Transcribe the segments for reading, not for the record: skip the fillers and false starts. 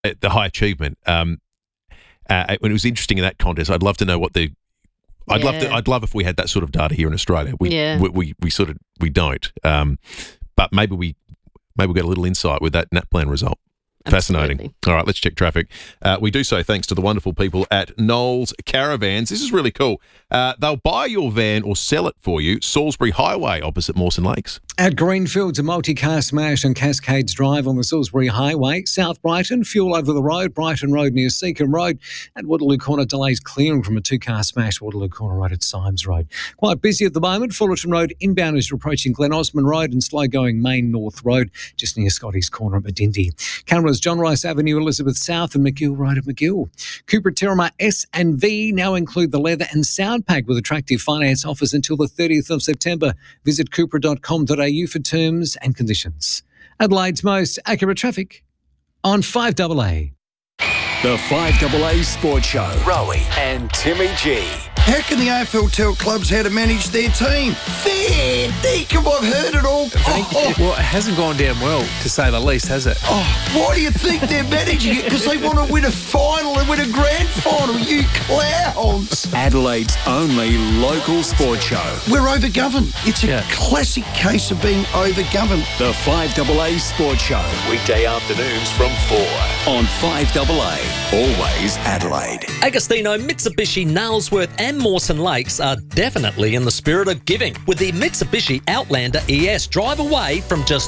the high achievement. When it was interesting in that contest, I'd love to know what I'd love if we had that sort of data here in Australia. We don't. But maybe we get a little insight with that NAPLAN result. Fascinating. Absolutely. All right, let's check traffic. We do so thanks to the wonderful people at Knowles Caravans. This is really cool. They'll buy your van or sell it for you. Salisbury Highway opposite Mawson Lakes. At Greenfields, a multi-car smash on Cascades Drive on the Salisbury Highway. South Brighton, fuel over the road. Brighton Road near Seacombe Road. And Waterloo Corner delays clearing from a two-car smash. Waterloo Corner Road at Symes Road. Quite busy at the moment. Fullerton Road inbound as you're approaching Glen Osmond Road and slow-going Main North Road just near Scotty's Corner at Medindi. Cameras John Rice Avenue, Elizabeth South and McGill Road at McGill. Cooper Terramar S and V now include the leather and sound pack with attractive finance offers until the 30th of September. Visit cooper.com.au for terms and conditions. Adelaide's most accurate traffic on 5AA. The 5AA Sports Show. Rowie and Timmy G. How can the AFL tell clubs how to manage their team? Fair dinkum, I've heard it all. Well, it hasn't gone down well, to say the least, has it? Why do you think they're managing it? Because they want to win a final and win a grand final, you clowns. Adelaide's only local sports show. We're overgoverned. It's a classic case of being overgoverned. The 5AA Sports Show. Weekday afternoons from 4 on 5AA. Always Adelaide. Agostino, Mitsubishi, Nailsworth and Mawson Lakes are definitely in the spirit of giving. With the Mitsubishi Outlander ES, drive away from just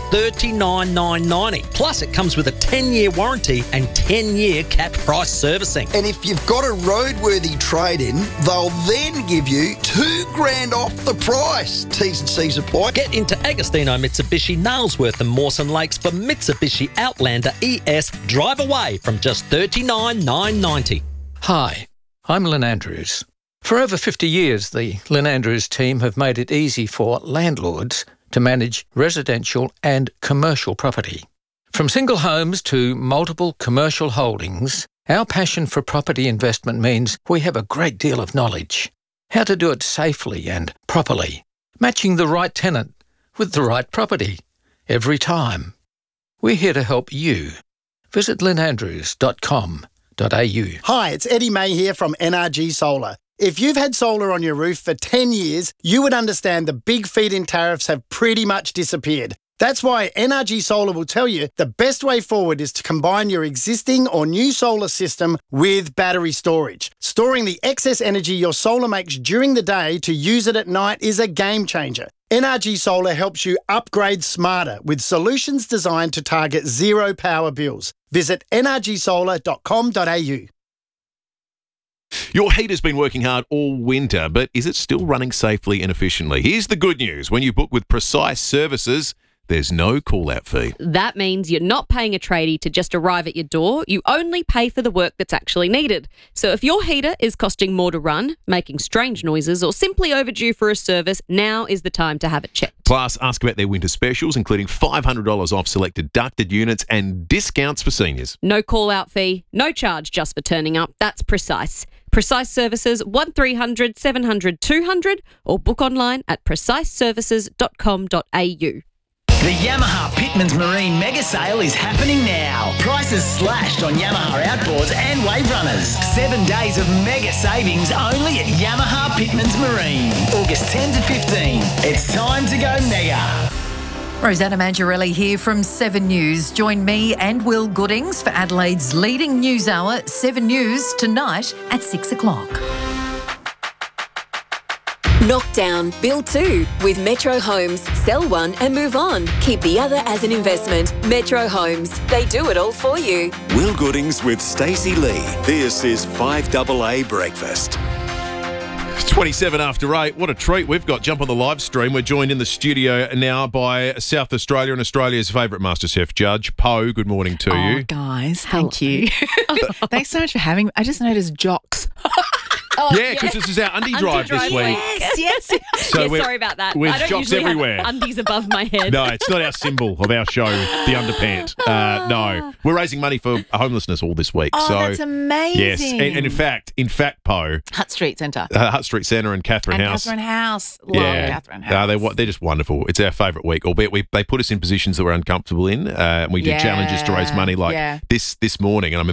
$39,990. Plus, it comes with a 10-year warranty and 10-year capped price servicing. And if you've got a roadworthy trade-in, they'll then give you $2,000 off the price. T's and C's apply. Get into Agostino, Mitsubishi, Nailsworth and Mawson Lakes for Mitsubishi Outlander ES. Drive away from just $39,990. Hi, I'm Lynn Andrews. For over 50 years, the Lynn Andrews team have made it easy for landlords to manage residential and commercial property. From single homes to multiple commercial holdings, our passion for property investment means we have a great deal of knowledge. How to do it safely and properly, matching the right tenant with the right property every time. We're here to help you. Visit lynnandrews.com.au. Hi, it's Eddie May here from NRG Solar. If you've had solar on your roof for 10 years, you would understand the big feed-in tariffs have pretty much disappeared. That's why NRG Solar will tell you the best way forward is to combine your existing or new solar system with battery storage. Storing the excess energy your solar makes during the day to use it at night is a game changer. NRG Solar helps you upgrade smarter with solutions designed to target zero power bills. Visit nrgsolar.com.au. Your heater's been working hard all winter, but is it still running safely and efficiently? Here's the good news. When you book with Precise Services, there's no call-out fee. That means you're not paying a tradie to just arrive at your door. You only pay for the work that's actually needed. So if your heater is costing more to run, making strange noises, or simply overdue for a service, now is the time to have it checked. Plus, ask about their winter specials, including $500 off selected ducted units and discounts for seniors. No call-out fee, no charge just for turning up. That's Precise. Precise Services, 1300 700 200 or book online at preciseservices.com.au. The Yamaha Pitmans Marine Mega Sale is happening now. Prices slashed on Yamaha outboards and wave runners. 7 days of mega savings only at Yamaha Pitmans Marine. August 10 to 15. It's time to go mega. Rosanna Mangiarelli here from 7 News. Join me and Will Goodings for Adelaide's leading news hour, 7 News, tonight at 6 o'clock. Knockdown, build 2 with Metro Homes. Sell one and move on. Keep the other as an investment. Metro Homes. They do it all for you. Will Goodings with Stacey Lee. This is 5AA Breakfast. It's 27 after 8. What a treat we've got. Jump on the live stream. We're joined in the studio now by South Australia and Australia's favourite MasterChef judge, Poe. Good morning to you. Guys, thank you. Thanks so much for having me. I just noticed jocks. Yeah, because this is our undie drive this week. Yes. So sorry about that. With I don't jocks usually everywhere. have undies above my head. No, it's not our symbol of our show, the underpant. No, we're raising money for homelessness all this week. Oh, so that's amazing. Yes, and in fact, Poe, Hutt Street Centre. Hutt Street Centre and Catherine House. Catherine House. Love Catherine House. They're just wonderful. It's our favourite week, albeit they put us in positions that we're uncomfortable in. And we do challenges to raise money like this morning. And